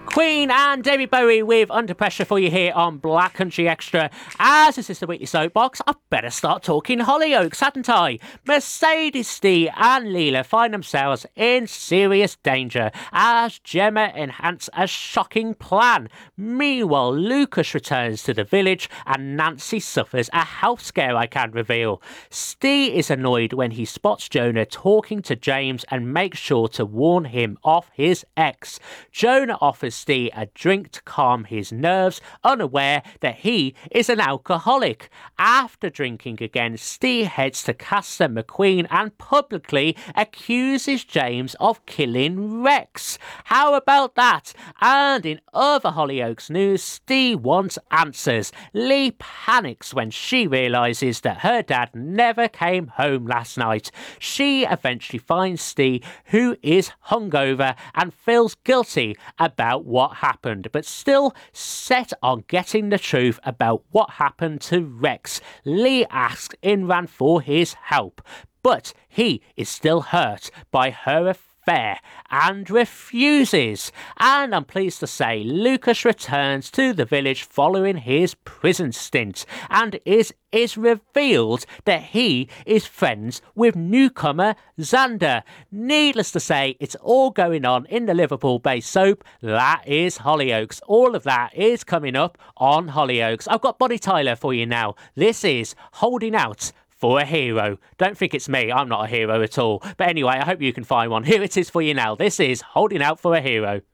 Queen and David Bowie with Under Pressure for you here on Black Country Extra. As this is the weekly soapbox, I better start talking Hollyoaks, hadn't I? Mercedes, Steve and Leela find themselves in serious danger as Gemma enhances a shocking plan. Meanwhile, Lucas returns to the village and Nancy suffers a health scare, I can reveal. Steve is annoyed when he spots Jonah talking to James and makes sure to warn him off his ex. Jonah offers Steve a drink to calm his nerves, unaware that he is an alcoholic. After drinking again, Steve heads to Castle McQueen and publicly accuses James of killing Rex. How about that? And in other Hollyoaks news, Steve wants answers. Lee panics when she realises that her dad never came home last night. She eventually finds Steve, who is hungover and feels guilty about what happened, but still set on getting the truth about what happened to Rex. Lee asks Imran for his help, but he is still hurt by her affair and refuses. And I'm pleased to say Lucas returns to the village following his prison stint, and is revealed that he is friends with newcomer Xander. Needless to say, it's all going on in the Liverpool-based soap that is Hollyoaks. All of that is coming up on Hollyoaks. I've got Bonnie Tyler for you now. This is Holding Out for a Hero. Don't think it's me, I'm not a hero at all. But anyway, I hope you can find one. Here it is for you now. This is Holding Out for a Hero.